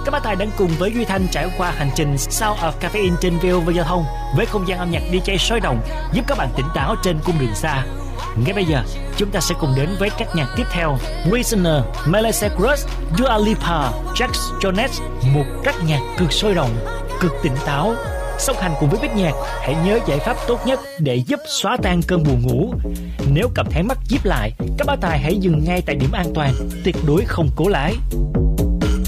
Các bác tài đang cùng với Duy Thanh trải qua hành trình Sound of Caffeine trên VOV Giao thông với không gian âm nhạc DJ sôi động giúp các bạn tỉnh táo trên cung đường xa. Ngay bây giờ, chúng ta sẽ cùng đến với các nhạc tiếp theo: Prisoner, Miley Cyrus, Dua Lipa, Jack Jonas, một các nhạc cực sôi động, cực tỉnh táo. Song hành cùng với Bích Nhạc, hãy nhớ giải pháp tốt nhất để giúp xóa tan cơn buồn ngủ. Nếu cảm thấy mắt díp lại, các bác tài hãy dừng ngay tại điểm an toàn, tuyệt đối không cố lái.